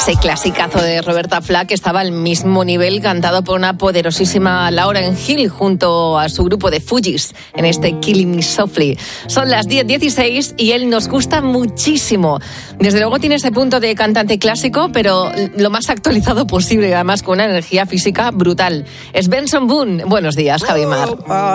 Ese clasicazo de Roberta Flack estaba al mismo nivel cantado por una poderosísima Lauryn Hill junto a su grupo de Fugees en este Killing Me Softly. Son las 10:16 y él nos gusta muchísimo. Desde luego tiene ese punto de cantante clásico, pero lo más actualizado posible y además con una energía física brutal. Es Benson Boone. Buenos días, Javi Mar.